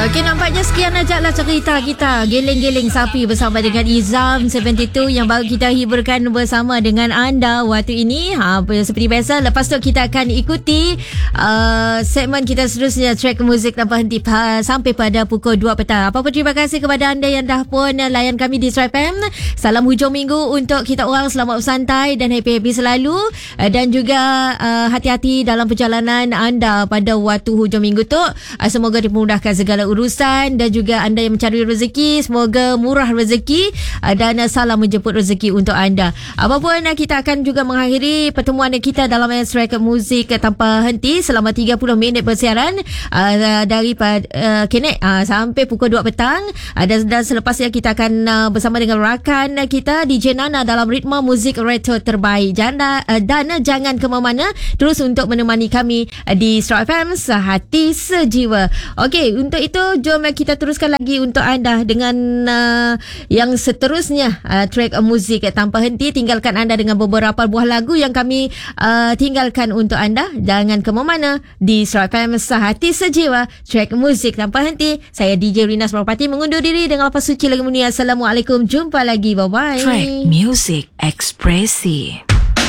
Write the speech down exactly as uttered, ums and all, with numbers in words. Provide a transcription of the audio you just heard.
Okey, nampaknya sekian ajaklah cerita kita Geleng-geleng Sapi bersama dengan Izam tujuh puluh dua yang baru kita hiburkan bersama dengan anda waktu ini. Ha, seperti biasa, lepas tu kita akan ikuti uh, segmen kita seterusnya, track muzik tanpa henti ha, sampai pada pukul dua petang. Apa-apa, terima kasih kepada anda yang dah pun layan kami di Stripe M. Salam hujung minggu untuk kita orang, selamat bersantai dan happy-happy selalu, uh, dan juga uh, hati-hati dalam perjalanan anda pada waktu hujung minggu tu. Uh, semoga dimudahkan segala urusan, dan juga anda yang mencari rezeki, semoga murah rezeki, uh, dan uh, salam menjemput rezeki untuk anda. Apapun, uh, kita akan juga mengakhiri pertemuan kita dalam track muzik tanpa henti selama tiga puluh minit bersiaran uh, daripada uh, Kenek uh, sampai pukul dua petang, uh, dan, dan selepasnya kita akan uh, bersama dengan rakan kita D J Nana dalam ritma muzik retro terbaik. Janda, uh, dan uh, jangan ke mana-mana, terus untuk menemani kami uh, di Star F M, sehati sejiwa. Okey, untuk itu jom kita teruskan lagi untuk anda dengan uh, yang seterusnya, uh, track uh, muzik tanpa henti. Tinggalkan anda dengan beberapa buah lagu yang kami uh, tinggalkan untuk anda. Jangan ke mana-mana di Star F M, sehati sejiwa, track muzik tanpa henti. Saya D J Rina Semapati mengundur diri dengan lepas suci lagu mulia. Assalamualaikum, jumpa lagi, bye bye. Track Music Ekspresi.